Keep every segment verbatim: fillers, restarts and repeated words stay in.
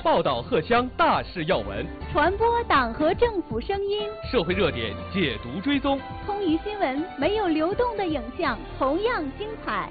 报道荷乡大事要闻， 传播党和政府声音， 社会热点解读追踪。 通舆新闻没有流动的影像，同样精彩。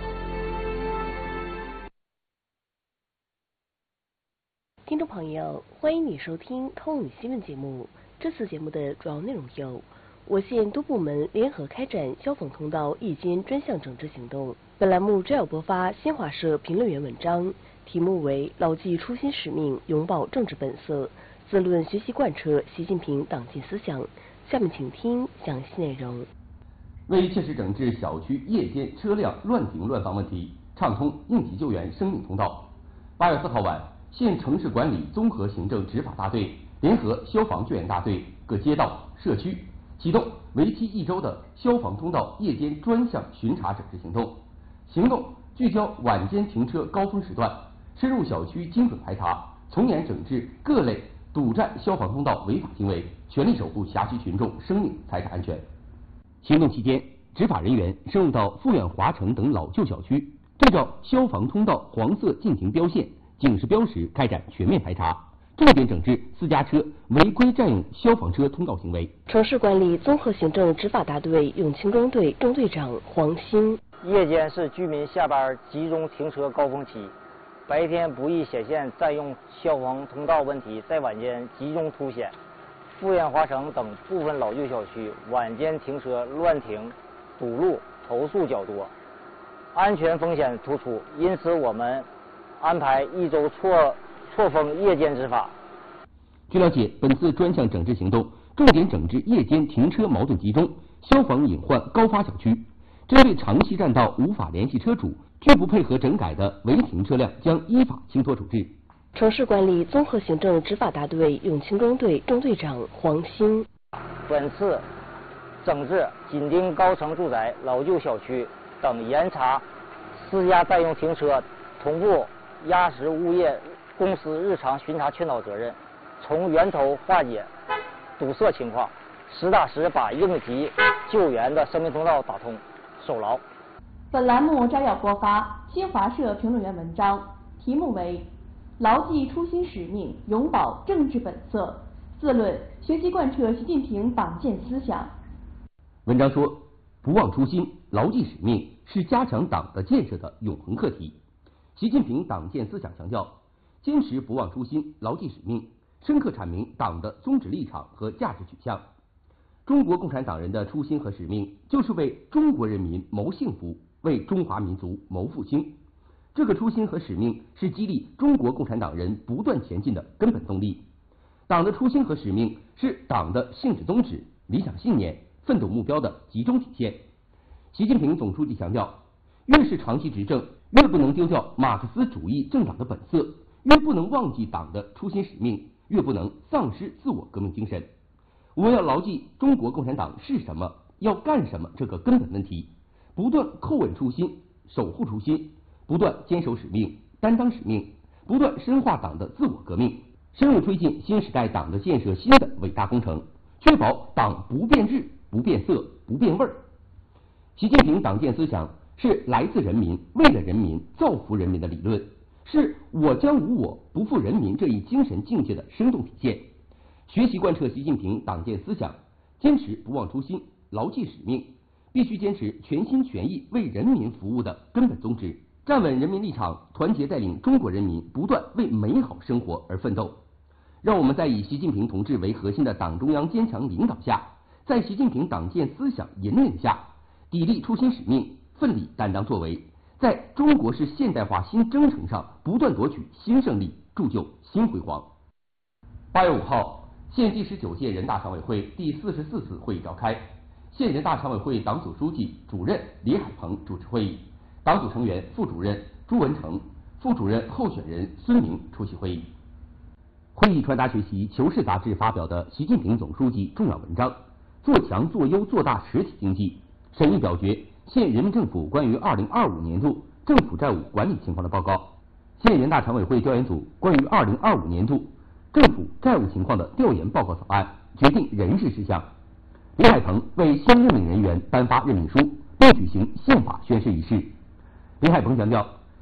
听众朋友，欢迎你收听通舆新闻节目。这次节目的主要内容有：我县多部门联合开展消防通道夜间专项整治行动。本栏目摘要播发新华社评论员文章，题目为“牢记初心使命，永葆政治本色，自论学习贯彻习近平党纪思想”。下面请听详细内容。 为切实整治小区夜间车辆乱停乱放问题，畅通应急救援生命通道，八月四号晚，县城市管理综合行政执法大队联合消防救援大队、各街道、社区，启动为期一周的消防通道夜间专项巡查整治行动。行动聚焦晚间停车高峰时段，深入小区精准排查，从严整治各类堵占消防通道违法行为，全力守护辖区群众生命财产安全。行动期间，执法人员深入到富远华城等老旧小区，对照消防通道黄色禁停标线、警示标识开展全面排查，重点整治私家车违规占用消防车通道行为。 城市管理综合行政执法大队永清中队中队长黄鑫： 夜间是居民下班集中停车高峰期，白天不易显现占用消防通道问题在晚间集中凸显。富源华城等部分老旧小区晚间停车乱停、堵路投诉较多，安全风险突出，因此我们安排一周错错峰夜间执法。 据了解，本次专项整治行动重点整治夜间停车矛盾集中、消防隐患高发小区，针对长期占道无法联系车主、拒不配合整改的违停车辆，将依法清拖处置。 城市管理综合行政执法大队永清中队中队长黄鑫： 本次整治紧盯高层住宅、老旧小区等，严查私家占用停车，同步压实物业公司日常巡查劝导责任，从源头化解堵塞情况，实打实把应急救援的生命通道打通，守牢。 本栏目摘要播发新华社评论员文章，题目为“牢记初心使命，永葆政治本色，自论学习贯彻习近平党建思想”。 文章说，不忘初心，牢记使命是加强党的建设的永恒课题。习近平党建思想强调，坚持不忘初心，牢记使命，深刻阐明党的宗旨立场和价值取向。中国共产党人的初心和使命，就是为中国人民谋幸福，为中华民族谋复兴。这个初心和使命是激励中国共产党人不断前进的根本动力。党的初心和使命是党的性质宗旨、理想信念、奋斗目标的集中体现。习近平总书记强调，越是长期执政，越不能丢掉马克思主义政党的本色，越不能忘记党的初心使命，越不能丧失自我革命精神。我们要牢记中国共产党是什么，要干什么这个根本问题，不断扣稳初心，守护初心，不断坚守使命，担当使命，不断深化党的自我革命，深入推进新时代党的建设新的伟大工程，确保党不变质、不变色、不变味儿。习近平党建思想是来自人民、为了人民、造福人民的理论，是我将无我、不负人民这一精神境界的生动体现。学习贯彻习近平党建思想，坚持不忘初心，牢记使命，必须坚持全心全意为人民服务的根本宗旨，站稳人民立场，团结带领中国人民不断为美好生活而奋斗。让我们在以习近平同志为核心的党中央坚强领导下，在习近平党建思想引领下，砥砺初心使命，奋力担当作为，在中国式现代化新征程上不断夺取新胜利，铸就新辉煌。八月五号，县第十九届人大常委会第四十四次会议召开，县人大常委会党组书记、主任李海鹏主持会议，党组成员、副主任朱文成、副主任候选人孙明出席会议。会议传达学习《求是》杂志发表的习近平总书记重要文章《做强做优做大实体经济》，审议表决县人民政府关于二零二五年度政府债务管理情况的报告，县人大常委会调研组关于二零二五年度政府债务情况的调研报告草案，决定人事事项。李海鹏为相任命人员颁发任命书，并举行宪法宣誓仪式。李海鹏强调，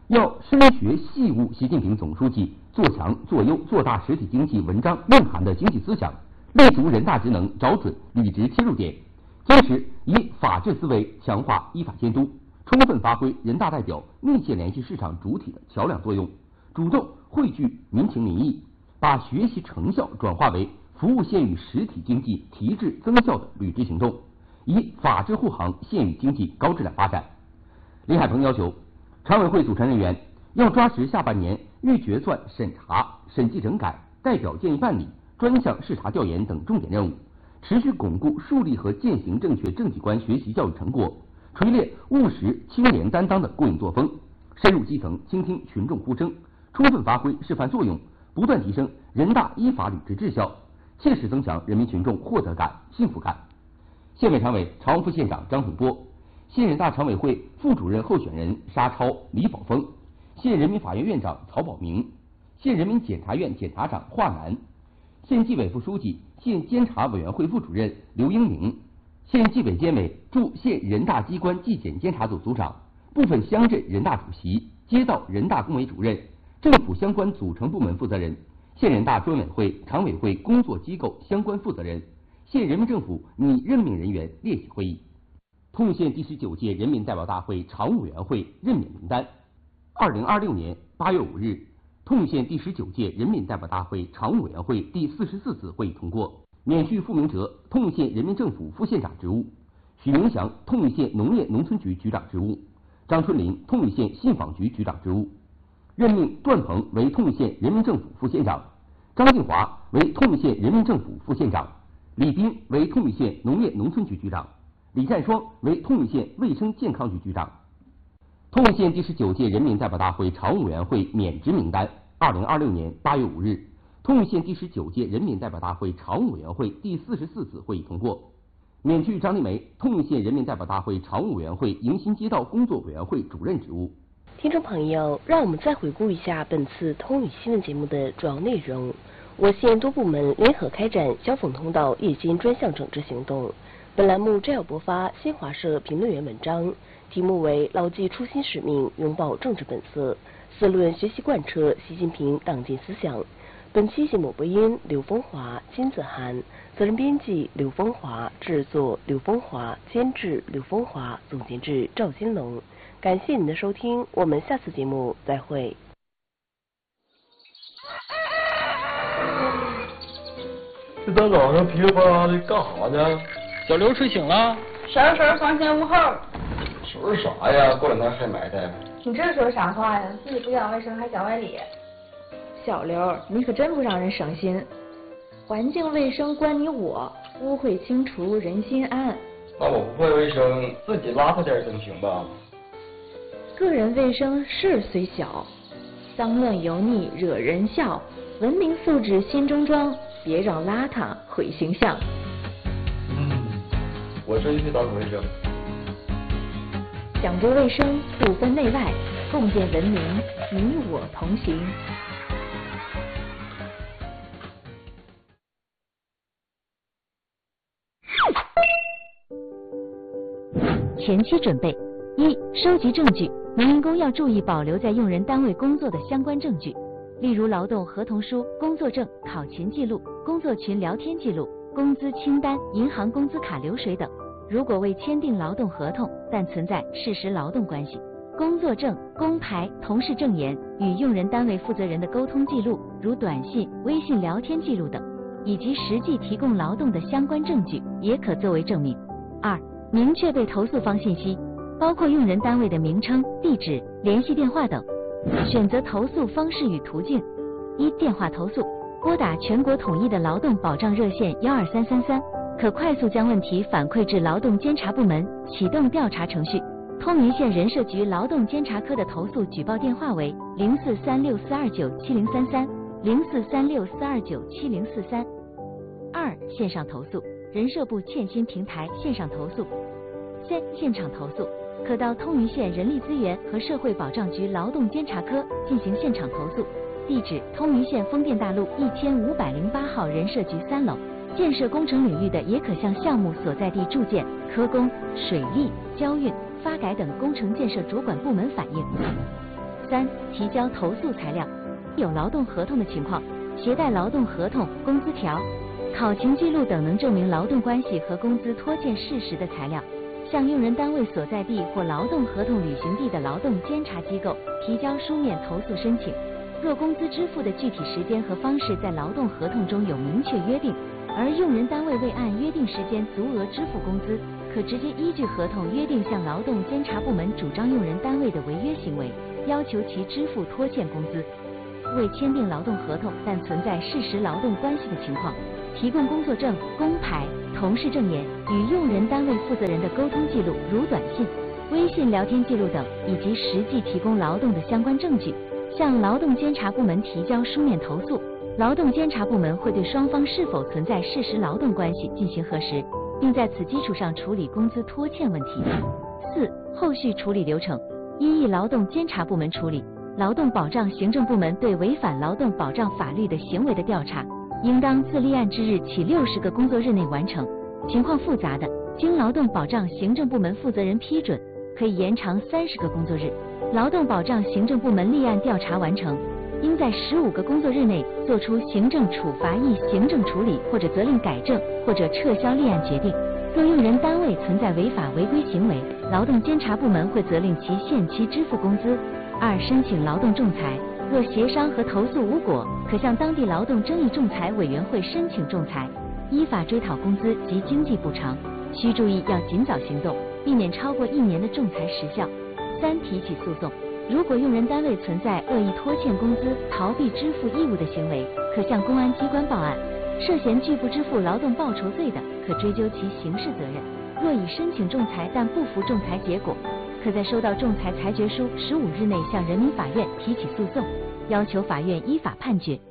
要深学细悟习近平总书记做强做优做大实体经济文章蕴含的经济思想，立足人大职能，找准履职切入点，坚持以法治思维强化依法监督，充分发挥人大代表密切联系市场主体的桥梁作用，主动汇聚民情民意，把学习成效转化为服务县域实体经济提质增效的履职行动，以法治护航县域经济高质量发展。李海鹏要求常委会组成人员要抓实下半年预决算审查、审计整改、代表建议办理、专项视察调研等重点任务，持续巩固树立和践行正确政绩观学习教育成果，锤炼务实清廉担当的过硬作风，深入基层倾听群众呼声，充分发挥示范作用，不断提升人大依法履职质效，切实增强人民群众获得感、幸福感。县委常委、常务副县长张洪波，县人大常委会副主任候选人沙超、李宝峰，县人民法院院长曹保明，县人民检察院检察长华南，县纪委副书记、县监察委员会副主任刘英明，县纪委监委驻县人大机关纪检监察组组长，部分乡镇人大主席、街道人大工委主任，政府相关组成部门负责人，县人大专委会、常委会工作机构相关负责人，县人民政府拟任命人员列席会议。通县第十九届人民代表大会常务委员会任免名单。二零二六年八月五日，通县第十九届人民代表大会常务委员会第四十四次会议通过，免去付明哲通县人民政府副县长职务，许明祥通县农业农村局局长职务，张春林通县信访局局长职务，任命段鹏为通县人民政府副县长，张静华为通县人民政府副县长，李斌为通县农业农村局局长，李占双为通县卫生健康局局长。通县第十九届人民代表大会常务委员会免职名单。二零二六年八月五日，通县第十九届人民代表大会常务委员会第四十四次会议通过，免去张丽梅通县人民代表大会常务委员会迎新街道工作委员会主任职务。 听众朋友，让我们再回顾一下本次通语新闻节目的主要内容。我县多部门联合开展消防通道夜间专项整治行动。本栏目摘要播发新华社评论员文章，题目为牢记初心使命，拥抱政治本色，思论学习贯彻习近平党建思想。本期节目播音刘风华、金子涵，责任编辑刘风华，制作刘风华，监制刘风华，总监制赵金龙。感谢您的收听，我们下次节目再会。 这大早上噼里啪啦的干啥呢？ 小刘睡醒了。 收拾收拾房前屋后。 收拾啥呀？过两天还埋汰。 你这说啥话呀？自己不讲卫生还讲外理。小刘，你可真不让人省心。环境卫生关你我，污秽清除人心安。 那我不会卫生，自己邋遢点总行吧？ 个人卫生事虽小，脏乱油腻惹人笑。文明素质心中装，别让邋遢毁形象。 嗯，我这就去打扫卫生。 讲究卫生，不分内外，共建文明，你我同行。 前期准备：一、收集证据。农民工要注意保留在用人单位工作的相关证据，例如劳动合同书、工作证、考勤记录、工作群聊天记录、工资清单、银行工资卡流水等。如果未签订劳动合同，但存在事实劳动关系，工作证、工牌、同事证言与用人单位负责人的沟通记录，如短信、微信聊天记录等，以及实际提供劳动的相关证据，也可作为证明。二、明确被投诉方信息，包括用人单位的名称、地址、联系电话等。选择投诉方式与途径：一、电话投诉，拨打全国统一的劳动保障热线幺二三三三，可快速将问题反馈至劳动监察部门，启动调查程序。通云县人社局劳动监察科的投诉举报电话为零四三六四二九七零三三、零四三六四二九七零四三。二、线上投诉，人社部欠薪平台线上投诉。三、现场投诉，可到通云县人力资源和社会保障局劳动监察科进行现场投诉，地址通云县丰店大路一千五百零八号人社局三楼。建设工程领域的，也可向项目所在地住建、科工、水利、交运、发改等工程建设主管部门反映。 三、提交投诉材料。有劳动合同的情况，携带劳动合同、工资条、考勤记录等能证明劳动关系和工资拖欠事实的材料，向用人单位所在地或劳动合同履行地的劳动监察机构提交书面投诉申请。若工资支付的具体时间和方式在劳动合同中有明确约定，而用人单位未按约定时间足额支付工资，可直接依据合同约定向劳动监察部门主张用人单位的违约行为，要求其支付拖欠工资。未签订劳动合同但存在事实劳动关系的情况，提供工作证、工牌、同事证言与用人单位负责人的沟通记录，如短信、微信聊天记录等，以及实际提供劳动的相关证据，向劳动监察部门提交书面投诉。劳动监察部门会对双方是否存在事实劳动关系进行核实，并在此基础上处理工资拖欠问题。四、后续处理流程：一、劳动监察部门处理。劳动保障行政部门对违反劳动保障法律的行为的调查，应当自立案之日起六十个工作日内完成。情况复杂的，经劳动保障行政部门负责人批准，可以延长三十个工作日。劳动保障行政部门立案调查完成，应在十五个工作日内作出行政处罚役行政处理或者责令改正或者撤销立案决定。若用人单位存在违法违规行为，劳动监察部门会责令其限期支付工资。二、申请劳动仲裁，若协商和投诉无果，可向当地劳动争议仲裁委员会申请仲裁，依法追讨工资及经济补偿。需注意要尽早行动，避免超过一年的仲裁时效。三、提起诉讼，如果用人单位存在恶意拖欠工资、逃避支付义务的行为，可向公安机关报案。涉嫌拒不支付劳动报酬罪的，可追究其刑事责任。若已申请仲裁但不服仲裁结果，可在收到仲裁裁决书十五日内向人民法院提起诉讼，要求法院依法判决。